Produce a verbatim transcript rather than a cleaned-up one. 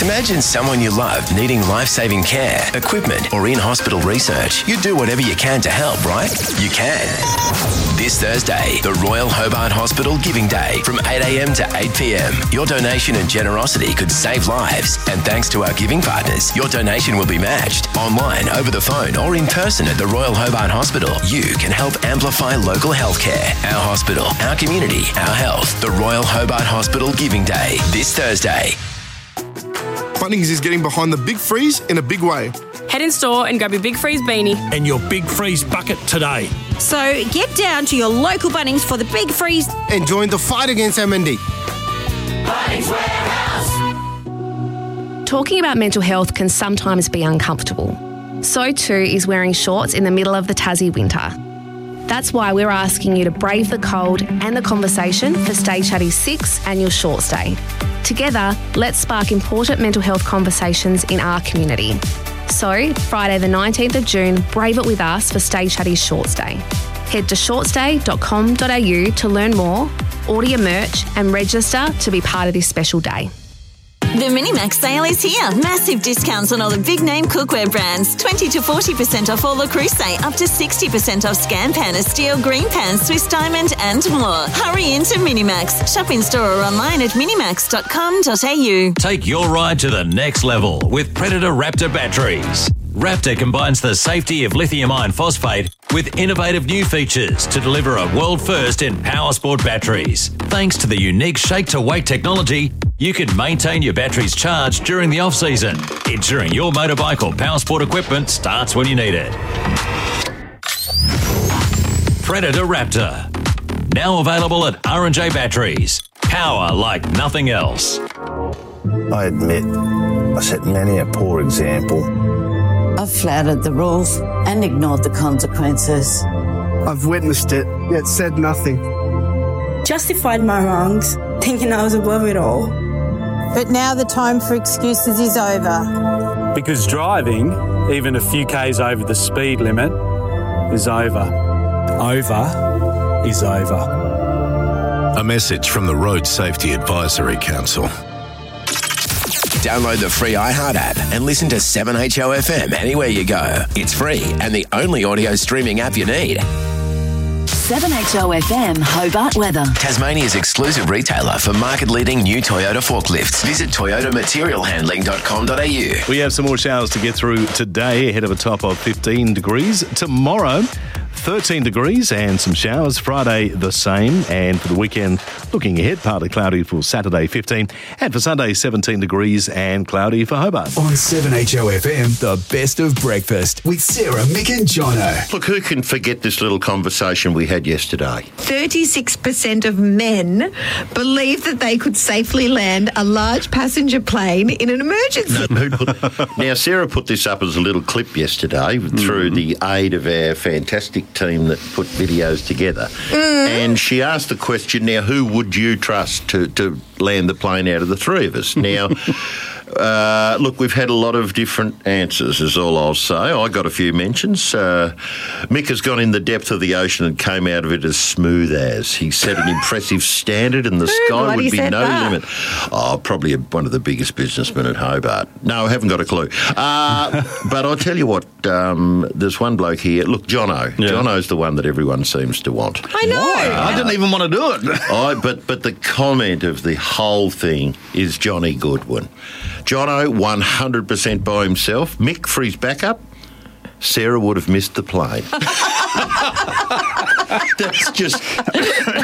Imagine someone you love needing life-saving care, equipment, or in-hospital research. You'd do whatever you can to help, right? You can. This Thursday, the Royal Hobart Hospital Giving Day from eight a.m. to eight p.m. Your donation and generosity could save lives. And thanks to our giving partners, your donation will be matched online, over the phone, or in person at the Royal Hobart Hospital. You can help amplify local healthcare. Our hospital, our community, our health. The Royal Hobart Hospital Giving Day, this Thursday. Bunnings is getting behind the Big Freeze in a big way. Head in store and grab your Big Freeze beanie and your Big Freeze bucket today. So get down to your local Bunnings for the Big Freeze and join the fight against M N D. Bunnings Warehouse. Talking about mental health can sometimes be uncomfortable. So too is wearing shorts in the middle of the Tassie winter. That's why we're asking you to brave the cold and the conversation for Stay Chatty's sixth annual Shorts Day. Together, let's spark important mental health conversations in our community. So, Friday the nineteenth of June, brave it with us for Stay Chatty's Shorts Day. Head to shortsday dot com dot a u to learn more, order your merch and register to be part of this special day. The Minimax sale is here. Massive discounts on all the big name cookware brands. twenty to forty percent off all Le Creuset. Up to sixty percent off Scanpan, Steel, Green Pan, Swiss Diamond and more. Hurry into Minimax. Shop in store or online at minimax dot com dot a u. Take your ride to the next level with Predator Raptor batteries. Raptor combines the safety of lithium iron phosphate with innovative new features to deliver a world first in power sport batteries. Thanks to the unique shake-to-weight technology, you can maintain your batteries charged during the off-season, ensuring your motorbike or power sport equipment starts when you need it. Predator Raptor. Now available at R and J Batteries. Power like nothing else. I admit, I set many a poor example. I've flouted the rules and ignored the consequences. I've witnessed it, yet said nothing. Justified my wrongs, thinking I was above it all. But now the time for excuses is over. Because driving, even a few k's over the speed limit, is over. Over is over. A message from the Road Safety Advisory Council. Download the free iHeart app and listen to seven H O F M anywhere you go. It's free and the only audio streaming app you need. seven H O F M Hobart weather. Tasmania's exclusive retailer for market-leading new Toyota forklifts. Visit toyota material handling dot com dot a u. We have some more showers to get through today, ahead of a top of fifteen degrees. Tomorrow, thirteen degrees and some showers. Friday, the same. And for the weekend, looking ahead, partly cloudy for Saturday, fifteen. And for Sunday, seventeen degrees and cloudy for Hobart. On seven H O F M, the best of breakfast with Sarah, Mick and Jono. Look, who can forget this little conversation we had yesterday? thirty-six percent of men believe that they could safely land a large passenger plane in an emergency. No, who put, now, Sarah put this up as a little clip yesterday mm-hmm. through the aid of our fantastic team that put videos together. Mm. And she asked the question, now, who would you trust to, to land the plane out of the three of us? Now, uh, look, we've had a lot of different answers, is all I'll say. I got a few mentions. Uh, Mick has gone in the depth of the ocean and came out of it as smooth as. He set an impressive standard and the Who sky would be no that? limit. Oh, probably a, one of the biggest businessmen at Hobart. No, I haven't got a clue. Uh, but I'll tell you what, um, there's one bloke here. Look, Jono. Yeah. Jono's the one that everyone seems to want. I know. Why? Uh, I didn't even want to do it. I, but, but the comment of the whole thing is Johnny Goodwin. Jono, one hundred percent by himself. Mick, for his backup, Sarah would have missed the plane. That's just...